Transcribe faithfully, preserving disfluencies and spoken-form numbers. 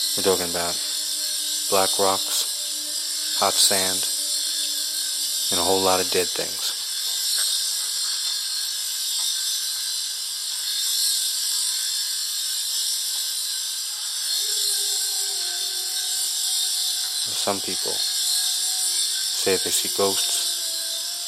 We're talking about black rocks, hot sand, and a whole lot of dead things. Some people say they see ghosts.